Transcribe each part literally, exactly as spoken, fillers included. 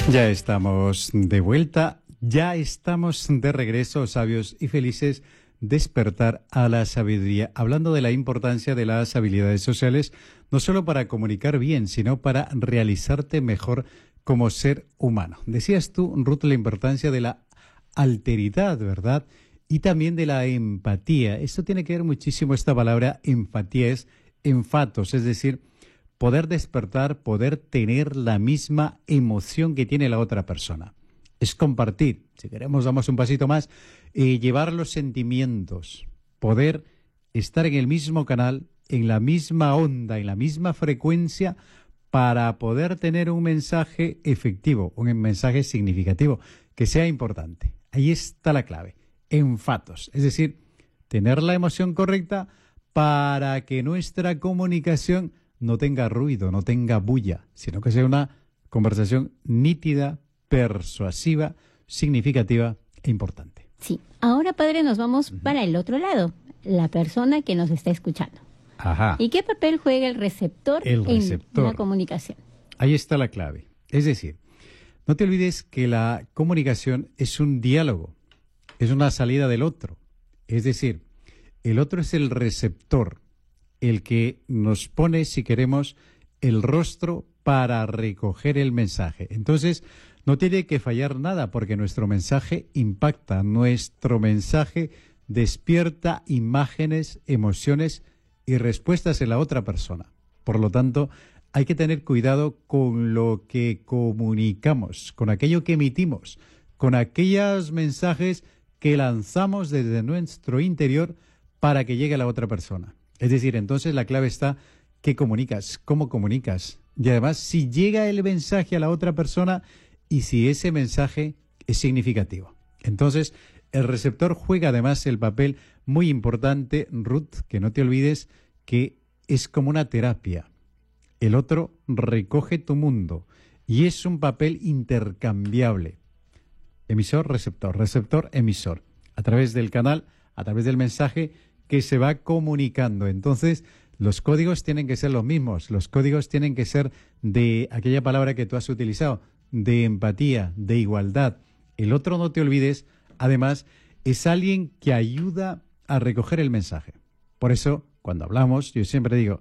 Ya estamos de vuelta, ya estamos de regreso, sabios y felices, despertar a la sabiduría, hablando de la importancia de las habilidades sociales, no solo para comunicar bien, sino para realizarte mejor como ser humano. Decías tú, Ruth, la importancia de la alteridad, ¿verdad? Y también de la empatía. Esto tiene que ver muchísimo, esta palabra empatía es enfatos, es decir, poder despertar, poder tener la misma emoción que tiene la otra persona. Es compartir, si queremos damos un pasito más, eh, llevar los sentimientos, poder estar en el mismo canal, en la misma onda, en la misma frecuencia, para poder tener un mensaje efectivo, un mensaje significativo, que sea importante. Ahí está la clave, enfatos, es decir, tener la emoción correcta para que nuestra comunicación no tenga ruido, no tenga bulla, sino que sea una conversación nítida, persuasiva, significativa e importante. Sí, ahora, padre, nos vamos uh-huh. para el otro lado, la persona que nos está escuchando. Ajá. ¿Y qué papel juega el receptor, el receptor en la comunicación? Ahí está la clave. Es decir, no te olvides que la comunicación es un diálogo, es una salida del otro. Es decir, el otro es el receptor, el que nos pone, si queremos, el rostro para recoger el mensaje. Entonces, no tiene que fallar nada porque nuestro mensaje impacta, nuestro mensaje despierta imágenes, emociones y respuestas en la otra persona. Por lo tanto, hay que tener cuidado con lo que comunicamos, con aquello que emitimos, con aquellos mensajes que lanzamos desde nuestro interior para que llegue a la otra persona. Es decir, entonces la clave está qué comunicas, cómo comunicas y además si llega el mensaje a la otra persona y si ese mensaje es significativo. Entonces, el receptor juega además el papel muy importante, Ruth, que no te olvides que es como una terapia. El otro recoge tu mundo y es un papel intercambiable. Emisor, receptor, receptor, emisor. A través del canal, a través del mensaje que se va comunicando. Entonces, los códigos tienen que ser los mismos. Los códigos tienen que ser de aquella palabra que tú has utilizado, de empatía, de igualdad. El otro, no te olvides, además, es alguien que ayuda a recoger el mensaje. Por eso, cuando hablamos, yo siempre digo,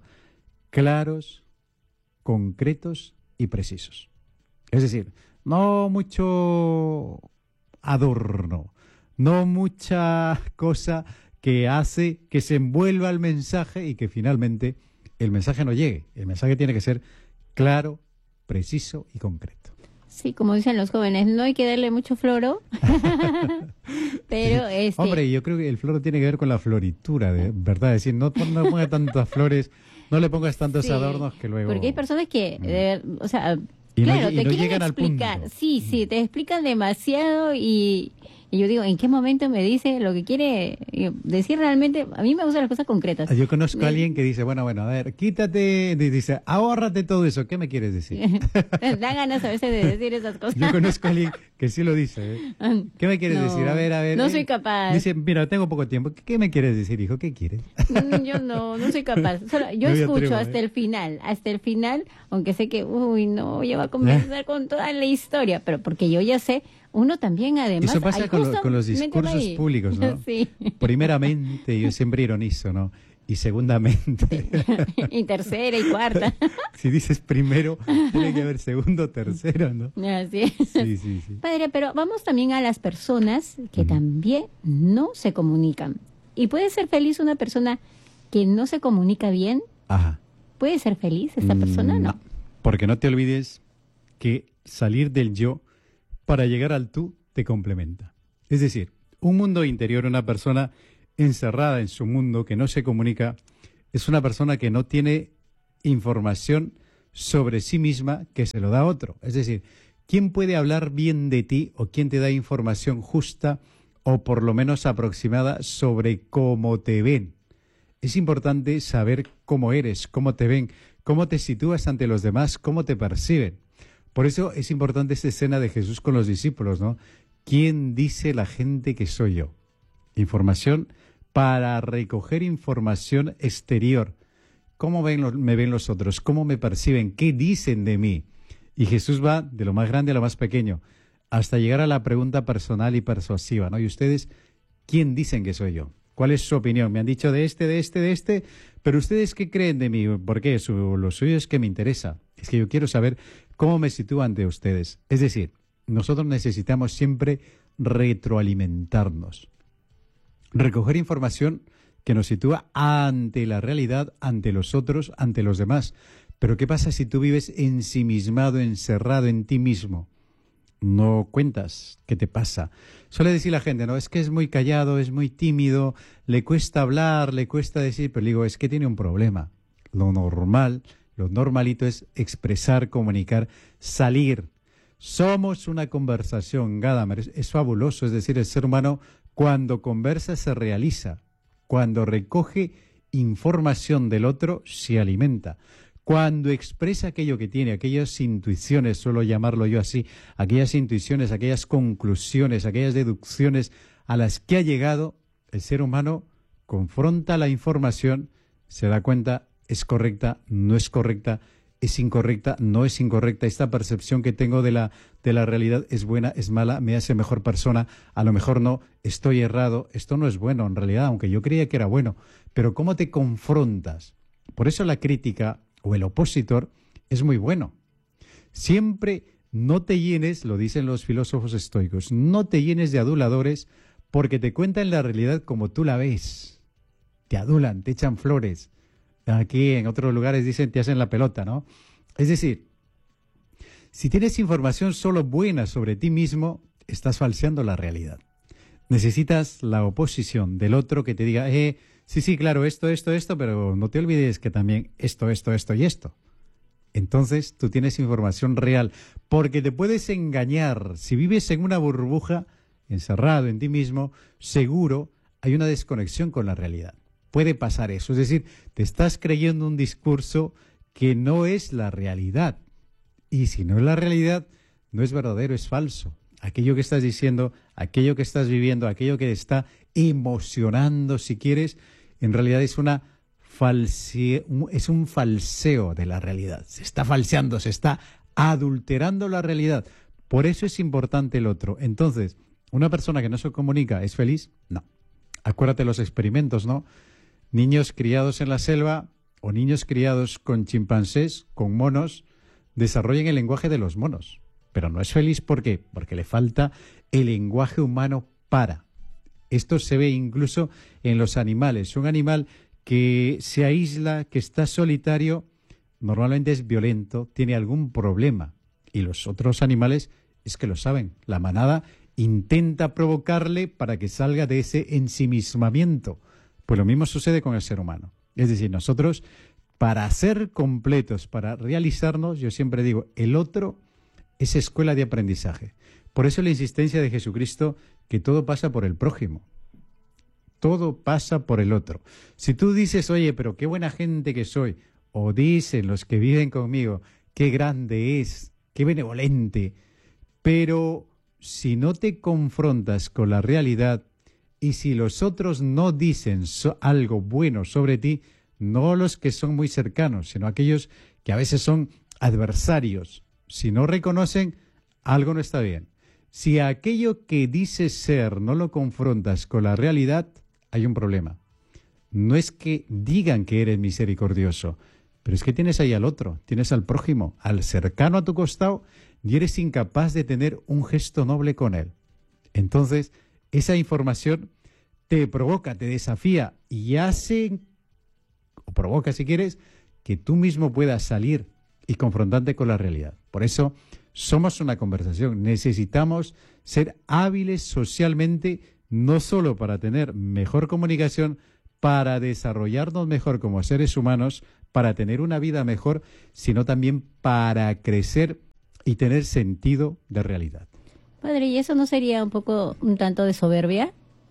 claros, concretos y precisos. Es decir, no mucho adorno, no mucha cosa que hace que se envuelva el mensaje y que finalmente el mensaje no llegue. El mensaje tiene que ser claro, preciso y concreto. Sí, como dicen los jóvenes, no hay que darle mucho floro, pero este... Hombre, yo creo que el floro tiene que ver con la floritura, de verdad, es decir, no, no pongas tantas flores, no le pongas tantos sí, adornos que luego... Porque hay personas que, eh, o sea, y claro, no, y te no quieren llegan explicar, al punto. sí, sí, te explican demasiado y... Y yo digo, ¿en qué momento me dice lo que quiere decir realmente? A mí me gustan las cosas concretas. Yo conozco a alguien que dice, bueno, bueno, a ver, quítate, dice, ahórrate todo eso, ¿qué me quieres decir? Da ganas a veces de decir esas cosas. Yo conozco a alguien que sí lo dice, ¿eh? ¿Qué me quieres no, decir? A ver, a ver. No eh. soy capaz. Dice, mira, tengo poco tiempo, ¿qué me quieres decir, hijo? ¿Qué quieres? Yo no, no soy capaz. Solo, yo no escucho atrevo, hasta ¿eh? el final, hasta el final, aunque sé que, uy, no, ya va a comenzar ¿Eh? con toda la historia, pero porque yo ya sé. Uno también, además... Eso pasa con, lo, con los discursos ahí. públicos, ¿no? Sí. Primeramente, yo siempre ironizo, ¿no? Y segundamente... y tercera y cuarta. Si dices primero, tiene que haber segundo, tercero, ¿no? Así es. Sí, sí, sí. Padre, pero vamos también a las personas que mm. también no se comunican. ¿Y puede ser feliz una persona que no se comunica bien? Ajá. ¿Puede ser feliz esta persona? Mm, no. no, porque no te olvides que salir del yo para llegar al tú te complementa. Es decir, un mundo interior, una persona encerrada en su mundo que no se comunica, es una persona que no tiene información sobre sí misma que se lo da a otro. Es decir, ¿quién puede hablar bien de ti o quién te da información justa o por lo menos aproximada sobre cómo te ven? Es importante saber cómo eres, cómo te ven, cómo te sitúas ante los demás, cómo te perciben. Por eso es importante esta escena de Jesús con los discípulos, ¿no? ¿Quién dice la gente que soy yo? Información para recoger información exterior. ¿Cómo ven los, me ven los otros? ¿Cómo me perciben? ¿Qué dicen de mí? Y Jesús va de lo más grande a lo más pequeño, hasta llegar a la pregunta personal y persuasiva, ¿no? ¿Y ustedes quién dicen que soy yo? ¿Cuál es su opinión? Me han dicho de este, de este, de este, pero ¿ustedes qué creen de mí? ¿Por qué? Su, lo suyo es que me interesa. Es que yo quiero saber cómo me sitúo ante ustedes. Es decir, nosotros necesitamos siempre retroalimentarnos, recoger información que nos sitúa ante la realidad, ante los otros, ante los demás. Pero ¿qué pasa si tú vives ensimismado, encerrado en ti mismo? No cuentas qué te pasa. Suele decir la gente, no, es que es muy callado, es muy tímido, le cuesta hablar, le cuesta decir, pero digo, es que tiene un problema. Lo normal, lo normalito es expresar, comunicar, salir. Somos una conversación, Gadamer, es, es fabuloso, es decir, el ser humano cuando conversa se realiza, cuando recoge información del otro se alimenta. Cuando expresa aquello que tiene, aquellas intuiciones, suelo llamarlo yo así, aquellas intuiciones, aquellas conclusiones, aquellas deducciones a las que ha llegado, el ser humano confronta la información, se da cuenta, es correcta, no es correcta, es incorrecta, no es incorrecta, esta percepción que tengo de la, de la realidad es buena, es mala, me hace mejor persona, a lo mejor no, estoy errado, esto no es bueno en realidad, aunque yo creía que era bueno, pero ¿cómo te confrontas? Por eso la crítica o el opositor es muy bueno. Siempre no te llenes, lo dicen los filósofos estoicos, no te llenes de aduladores porque te cuentan la realidad como tú la ves. Te adulan, te echan flores. Aquí en otros lugares dicen te hacen la pelota, ¿no? Es decir, si tienes información solo buena sobre ti mismo, estás falseando la realidad. Necesitas la oposición del otro que te diga, eh, sí, sí, claro, esto, esto, esto, pero no te olvides que también esto, esto, esto y esto. Entonces tú tienes información real, porque te puedes engañar. Si vives en una burbuja, encerrado en ti mismo, seguro hay una desconexión con la realidad. Puede pasar eso, es decir, te estás creyendo un discurso que no es la realidad. Y si no es la realidad, no es verdadero, es falso. Aquello que estás diciendo, aquello que estás viviendo, aquello que te está emocionando, si quieres, en realidad es una false, es un falseo de la realidad. Se está falseando, se está adulterando la realidad. Por eso es importante el otro. Entonces, ¿una persona que no se comunica es feliz? No. Acuérdate los experimentos, ¿no? Niños criados en la selva o niños criados con chimpancés, con monos, desarrollan el lenguaje de los monos. Pero no es feliz, ¿por qué? Porque le falta el lenguaje humano para. Esto se ve incluso en los animales. Un animal que se aísla, que está solitario, normalmente es violento, tiene algún problema. Y los otros animales es que lo saben. La manada intenta provocarle para que salga de ese ensimismamiento. Pues lo mismo sucede con el ser humano. Es decir, nosotros, para ser completos, para realizarnos, yo siempre digo, el otro es escuela de aprendizaje. Por eso la insistencia de Jesucristo que todo pasa por el prójimo. Todo pasa por el otro. Si tú dices, oye, pero qué buena gente que soy, o dicen los que viven conmigo, qué grande es, qué benevolente, pero si no te confrontas con la realidad y si los otros no dicen so- algo bueno sobre ti, no los que son muy cercanos, sino aquellos que a veces son adversarios, si no reconocen, algo no está bien. Si aquello que dices ser no lo confrontas con la realidad, hay un problema. No es que digan que eres misericordioso, pero es que tienes ahí al otro, tienes al prójimo, al cercano a tu costado, y eres incapaz de tener un gesto noble con él. Entonces, esa información te provoca, te desafía y hace, o provoca si quieres, que tú mismo puedas salir y confrontarte con la realidad. Por eso, somos una conversación. Necesitamos ser hábiles socialmente, no solo para tener mejor comunicación, para desarrollarnos mejor como seres humanos, para tener una vida mejor, sino también para crecer y tener sentido de realidad. Padre, ¿y eso no sería un poco, un tanto de soberbia?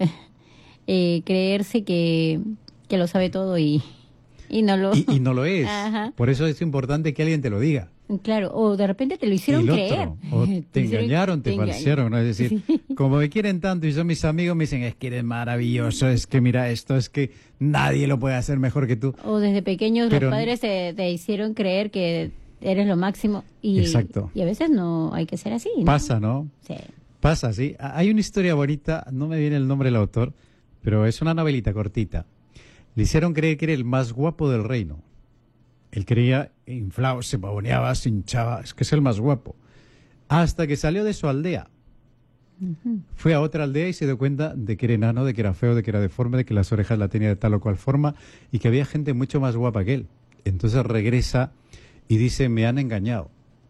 eh, creerse que, que lo sabe todo y, y no lo... Y, y no lo es. Ajá. Por eso es importante que alguien te lo diga. Claro, o de repente te lo hicieron el otro, creer. o te, te engañaron, te, te falsearon, ¿no? Es decir, sí. Como me quieren tanto y son mis amigos, me dicen, es que eres maravilloso, es que mira esto, es que nadie lo puede hacer mejor que tú. O desde pequeños Pero, los padres te, te hicieron creer que eres lo máximo. Y, Exacto. Y a veces no hay que ser así, ¿no? Pasa, ¿no? Sí. Pasa, sí. Hay una historia bonita, no me viene el nombre del autor, pero es una novelita cortita. Le hicieron creer que era el más guapo del reino. Él creía, inflado, se pavoneaba, se hinchaba, es que es el más guapo. Hasta que salió de su aldea. Uh-huh. Fue a otra aldea y se dio cuenta de que era enano, de que era feo, de que era deforme, de que las orejas la tenía de tal o cual forma y que había gente mucho más guapa que él. Entonces regresa y dice, me han engañado.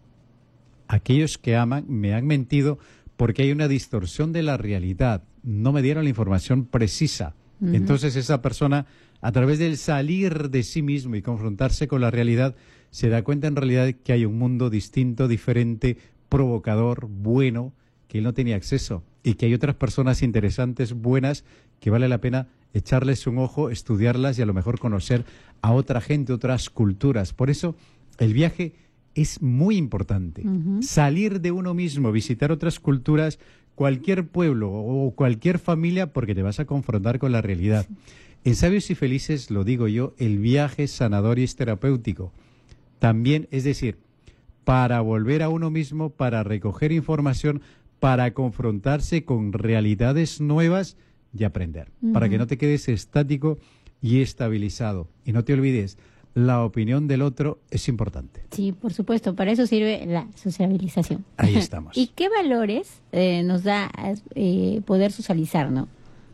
Aquellos que aman me han mentido porque hay una distorsión de la realidad. No me dieron la información precisa. Uh-huh. Entonces esa persona, a través del salir de sí mismo y confrontarse con la realidad, se da cuenta en realidad que hay un mundo distinto, diferente, provocador, bueno, que él no tenía acceso, y que hay otras personas interesantes, buenas, que vale la pena echarles un ojo, estudiarlas y a lo mejor conocer a otra gente, otras culturas. Por eso el viaje es muy importante. Uh-huh. Salir de uno mismo, visitar otras culturas, cualquier pueblo o cualquier familia, porque te vas a confrontar con la realidad. Sí. En Sabios y Felices, lo digo yo, el viaje es sanador y es terapéutico. También, es decir, para volver a uno mismo, para recoger información, para confrontarse con realidades nuevas y aprender, uh-huh. para que no te quedes estático y estabilizado. Y no te olvides, la opinión del otro es importante. Sí, por supuesto, para eso sirve la sociabilización. Ahí estamos. ¿Y qué valores eh, nos da eh, poder socializar, no?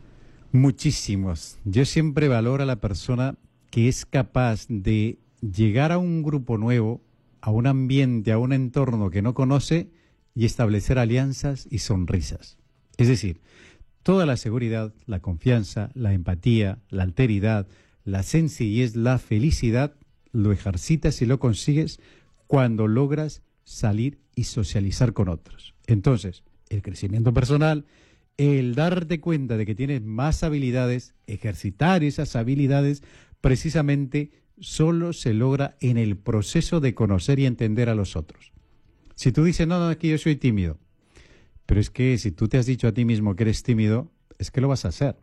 Muchísimos. Yo siempre valoro a la persona que es capaz de llegar a un grupo nuevo, a un ambiente, a un entorno que no conoce y establecer alianzas y sonrisas. Es decir, toda la seguridad, la confianza, la empatía, la alteridad, la sencillez, la felicidad, lo ejercitas y lo consigues cuando logras salir y socializar con otros. Entonces, el crecimiento personal, el darte cuenta de que tienes más habilidades, ejercitar esas habilidades, precisamente solo se logra en el proceso de conocer y entender a los otros. Si tú dices, no, no, es que yo soy tímido, pero es que si tú te has dicho a ti mismo que eres tímido, es que lo vas a hacer.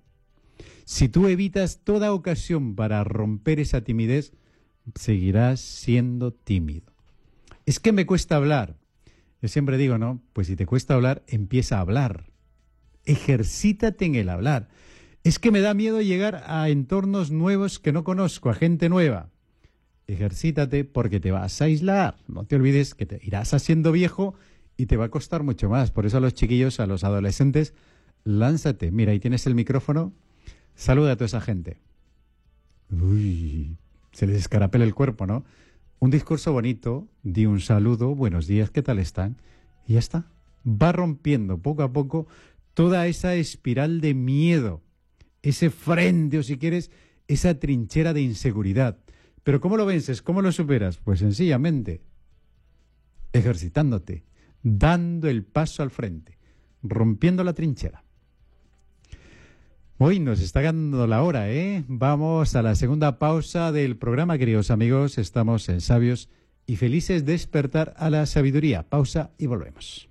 Si tú evitas toda ocasión para romper esa timidez, seguirás siendo tímido. Es que me cuesta hablar. Yo siempre digo, ¿no? Pues si te cuesta hablar, empieza a hablar. Ejercítate en el hablar. Es que me da miedo llegar a entornos nuevos que no conozco, a gente nueva. Ejercítate porque te vas a aislar. No te olvides que te irás haciendo viejo y te va a costar mucho más. Por eso a los chiquillos, a los adolescentes, lánzate. Mira, ahí tienes el micrófono. Saluda a toda esa gente. Uy, se les escarapela el cuerpo, ¿no? Un discurso bonito, di un saludo, buenos días, ¿qué tal están? Y ya está. Va rompiendo poco a poco toda esa espiral de miedo, ese frente o si quieres, esa trinchera de inseguridad. Pero ¿cómo lo vences? ¿Cómo lo superas? Pues sencillamente, ejercitándote, dando el paso al frente, rompiendo la trinchera. Hoy nos está ganando la hora, ¿eh? Vamos a la segunda pausa del programa, queridos amigos. Estamos en Sabios y Felices, despertar a la sabiduría. Pausa y volvemos.